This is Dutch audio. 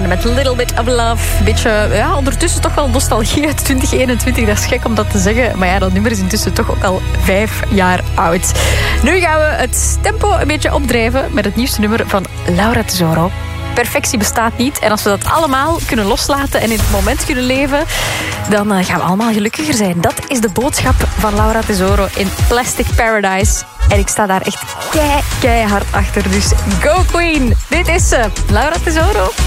met Little Bit of Love. Beetje, ja, ondertussen toch wel nostalgie uit 2021. Dat is gek om dat te zeggen. Maar ja, dat nummer is intussen toch ook al 5 jaar oud. Nu gaan we het tempo een beetje opdrijven met het nieuwste nummer van Laura Tesoro. Perfectie bestaat niet. En als we dat allemaal kunnen loslaten en in het moment kunnen leven, dan gaan we allemaal gelukkiger zijn. Dat is de boodschap van Laura Tesoro in Plastic Paradise. En ik sta daar echt keihard achter. Dus go Queen! Dit is ze, Laura Tesoro.